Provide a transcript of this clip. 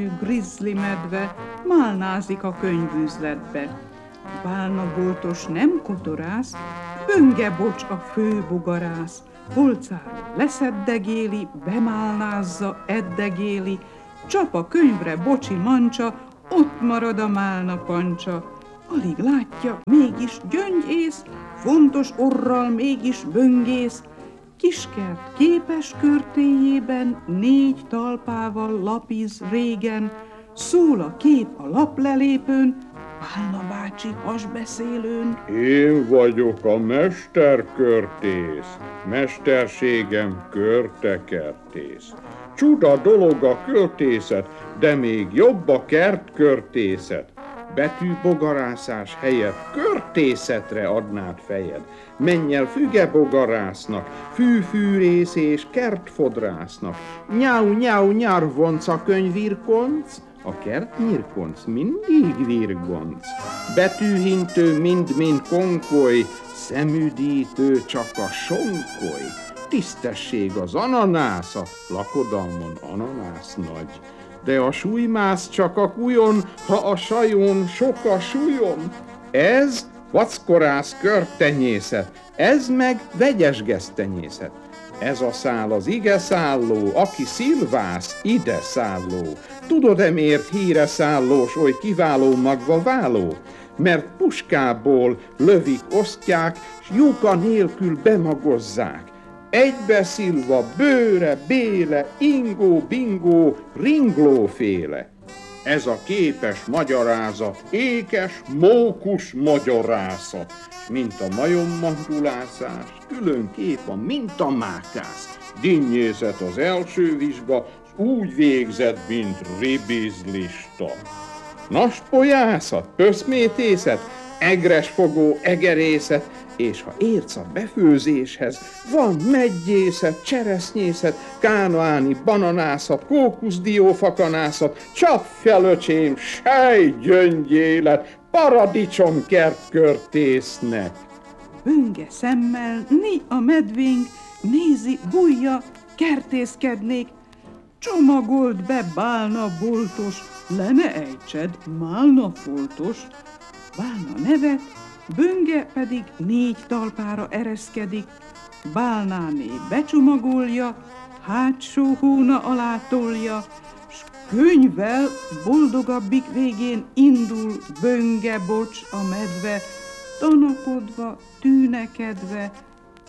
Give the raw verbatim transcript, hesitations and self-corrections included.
fejű grizzly medve málnázik a könyvüzletbe. Bálnaboltos nem kotorász, Böngebocs a főbogarász, polcáról leszeddegéli, bemálnázza, eddegéli, csap a könyvre Bocsi mancsa, ott marad a málna pancsa. Alig látja, mégis gyöngyész, fontos orral mégis böngész, kiskert képes körtéjében, négy talpával lapiz régen, szól a kép a laplelépőn, Pálna bácsi hasbeszélőn. Én vagyok a mesterkörtész, mesterségem körtekertész. Csuda dolog a költészet, de még jobb a kertkörtészet. Betűbogarászás helyett körtészetre adnád fejed. Menj el fügebogarásznak, fűfűrész és kertfodrásznak. Nyau, nyau, nyarvonc a könyvirkonc, a kertnyirkonc mindig virgonc. Betűhintő mind-mind konkoly, szemüdítő csak a sonkoly. Tisztesség az ananász, a lakodalmon ananász nagy. De a súlymász csak a kujon, ha a sajon sok a súlyom. Ez vackorász körtenyészet, ez meg vegyes gesztenyészet. Ez a szál az ige szálló, aki szilvász, ide szálló. Tudod-e miért híre szállós, oly kiváló magva váló? Mert puskából lövik, osztják, s lyuka nélkül bemagozzák. Egybeszilva, bőre, béle, ingó, bingó, ringlóféle. Ez a képes magyarázat, ékes, mókus magyarázat. Mint a majommandulászás, külön kép a mintamákász. Dinnyészet az első vizsga, s úgy végzett, mint ribizlista. Naspolyászat, pöszmétészet, egresfogó egerészet, és ha értsz a befőzéshez, van meggyészet, cseresznyészet, kánoáni bananászat, kókuszdiófakanászat, csapfja öcsém, sejgyöngyélet, paradicsomkert körtésznek. Bönge szemmel né a medvénk, nézi, bújja, kertészkednék. Csomagold be, bálna boltos, le ne ejtsed, málna foltos. Bálna nevet, Bönge pedig négy talpára ereszkedik. Bálnáné becsomagolja, hátsó hóna alá tolja, s könyvvel boldogabbik végén indul Böngebocs a medve, tanakodva, tűnekedve,